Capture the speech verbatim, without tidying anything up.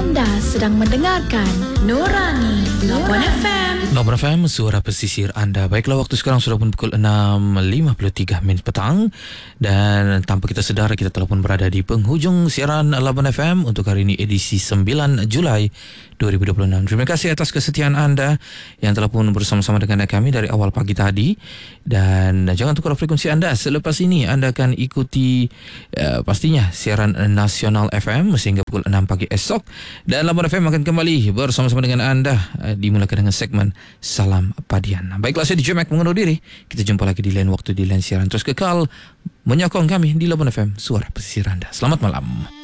Anda sedang mendengarkan Nurani Labuan F M. Labuan F M, suara pesisir anda. Baiklah, waktu sekarang sudah pun pukul enam lima puluh tiga minit petang. Dan tanpa kita sedar, kita telah pun berada di penghujung siaran Labuan F M untuk hari ini edisi sembilan Julai dua ribu dua puluh enam. Terima kasih atas kesetiaan anda yang telah pun bersama-sama dengan kami dari awal pagi tadi. Dan jangan tukar frekuensi anda. Selepas ini anda akan ikuti uh, pastinya siaran nasional F M sehingga pukul enam pagi esok. Dan Labuan F M akan kembali bersama-sama dengan anda uh, dimulakan dengan segmen Salam Padian. Baiklah, saya D J Mac mengundur diri. Kita jumpa lagi di lain waktu di lain siaran. Terus kekal menyokong kami di Labuan F M, suara pesisir anda. Selamat malam.